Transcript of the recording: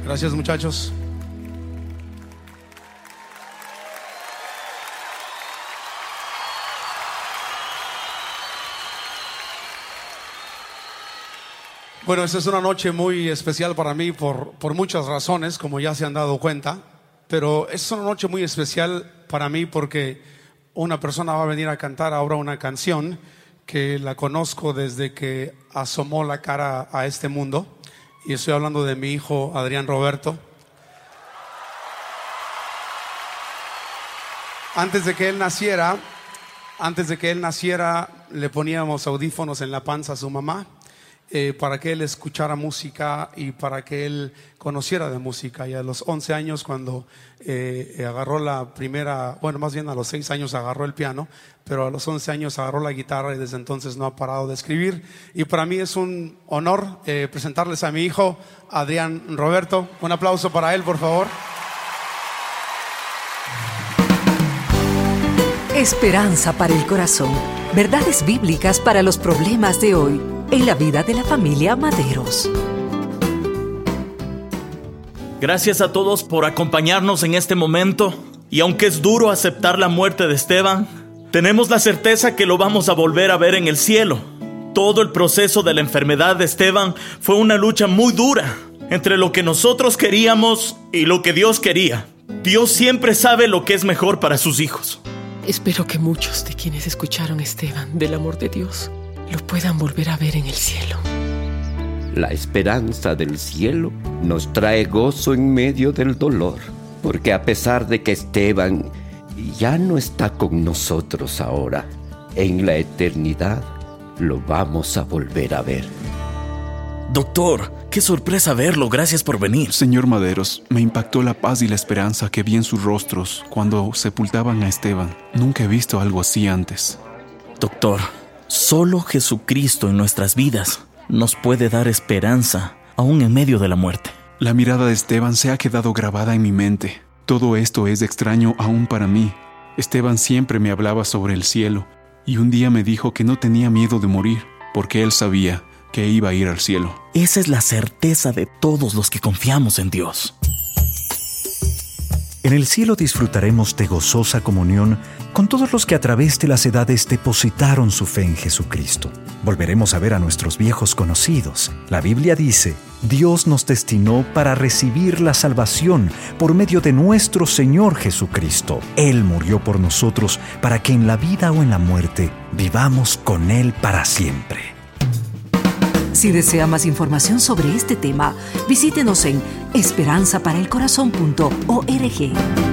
Gracias, muchachos. Bueno, esta es una noche muy especial para mí por muchas razones, como ya se han dado cuenta. Pero es una noche muy especial para mí porque una persona va a venir a cantar ahora una canción que la conozco desde que asomó la cara a este mundo. Y estoy hablando de mi hijo Adrián Roberto. Antes de que él naciera, le poníamos audífonos en la panza a su mamá para que él escuchara música y para que él conociera de música. Y a los 11 años, cuando agarró la primera, bueno, más bien a los 6 años agarró el piano, pero a los 11 años agarró la guitarra y desde entonces no ha parado de escribir. Y para mí es un honor presentarles a mi hijo Adrián Roberto. Un aplauso para él, por favor. Esperanza para el corazón. Verdades bíblicas para los problemas de hoy en la vida de la familia Maderos. Gracias a todos por acompañarnos en este momento. Y aunque es duro aceptar la muerte de Esteban, tenemos la certeza que lo vamos a volver a ver en el cielo. Todo el proceso de la enfermedad de Esteban fue una lucha muy dura entre lo que nosotros queríamos y lo que Dios quería. Dios siempre sabe lo que es mejor para sus hijos. Espero que muchos de quienes escucharon a Esteban del amor de Dios lo puedan volver a ver en el cielo. La esperanza del cielo nos trae gozo en medio del dolor, porque a pesar de que Esteban ya no está con nosotros ahora, en la eternidad lo vamos a volver a ver. Doctor, qué sorpresa verlo. Gracias por venir. Señor Maderos, me impactó la paz y la esperanza que vi en sus rostros cuando sepultaban a Esteban. Nunca he visto algo así antes. Doctor, solo Jesucristo en nuestras vidas nos puede dar esperanza, aún en medio de la muerte. La mirada de Esteban se ha quedado grabada en mi mente. Todo esto es extraño aún para mí. Esteban siempre me hablaba sobre el cielo y un día me dijo que no tenía miedo de morir porque él sabía que iba a ir al cielo. Esa es la certeza de todos los que confiamos en Dios. En el cielo disfrutaremos de gozosa comunión con todos los que a través de las edades depositaron su fe en Jesucristo. Volveremos a ver a nuestros viejos conocidos. La Biblia dice: Dios nos destinó para recibir la salvación por medio de nuestro Señor Jesucristo. Él murió por nosotros para que en la vida o en la muerte vivamos con Él para siempre. Si desea más información sobre este tema, visítenos en esperanzaparaelcorazon.org.